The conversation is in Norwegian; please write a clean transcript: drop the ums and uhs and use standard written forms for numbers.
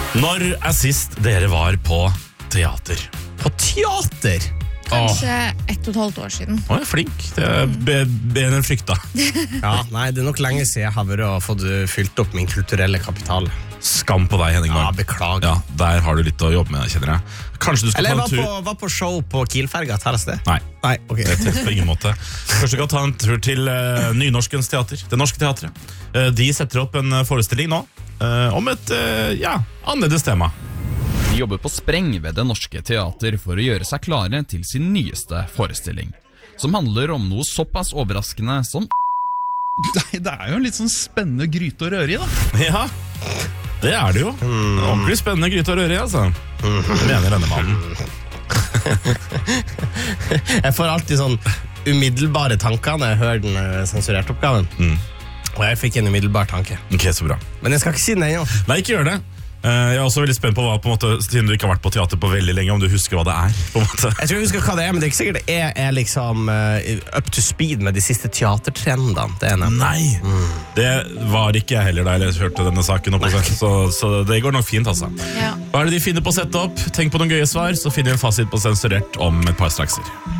Når sist dere var på teater? På teater? Kanskje 1,5 år siden. Flink. Det bedre enn frykta. Ja, nei, det nok lenge siden jeg har vært og fått fylt opp min kulturelle kapital. Skam på deg, Henning Wang. Ja, beklager. Ja, der har du litt å jobbe med, kjenner jeg. Kanskje du skal Eller ta en tur... var på show på Kielferga, tar jeg det? Nei, ok. det på ingen måte. Kanskje du kan ta en tur til Nynorskens teater, Det Norske Teatret. De setter opp en forestilling nå, om et, annerledes tema. De jobber på spreng ved Det Norske Teater for å gjøre seg klare til sin nyeste forestilling, som handler om noe såpass overraskende som... Nei, det jo en litt sånn spennende gryte å røre i, da. Ja, det det jo. Ordentlig spennende gryte å røre i, altså. Mener denne mannen. Jeg får alltid sånn umiddelbare tanker når jeg hører den sensurerte oppgaven. Og jeg fikk en umiddelbar tanke. Ok, så bra. Men jeg skal ikke si den ennå. Nei, ikke gjør det. Jeg også veldig spent på hva, på en måte, siden du ikke har vært på teater på veldig lenge, om du husker hva det på en måte. Jeg tror jeg husker hva det men det ikke sikkert det er liksom up to speed med de siste teatertrendene. Det nevnt. Nei, det var ikke jeg heller da jeg hørte denne saken oppe, så det går nok fint, altså. Ja. Hva det de finner på å sette opp? Tenk på noen gøye svar, så finner vi en fasit på sensurert om et par strakser.